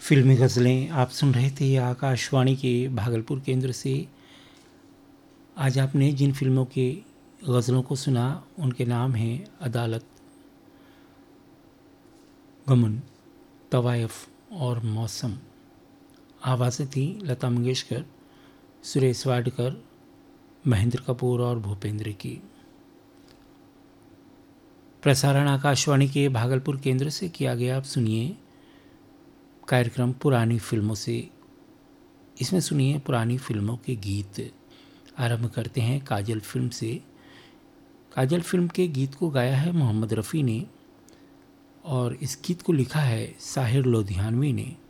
फिल्मी गज़लें आप सुन रहे थे आकाशवाणी के भागलपुर केंद्र से। आज आपने जिन फिल्मों के गज़लों को सुना उनके नाम हैं अदालत, गमन, तवायफ और मौसम। आवाज़ें थी लता मंगेशकर, सुरेश वाडकर, महेंद्र कपूर और भूपेंद्र की। प्रसारण आकाशवाणी के भागलपुर केंद्र से किया गया। आप सुनिए कार्यक्रम पुरानी फिल्मों से। इसमें सुनिए पुरानी फिल्मों के गीत। आरंभ करते हैं काजल फिल्म से। काजल फिल्म के गीत को गाया है मोहम्मद रफ़ी ने और इस गीत को लिखा है साहिर लोधियानवी ने।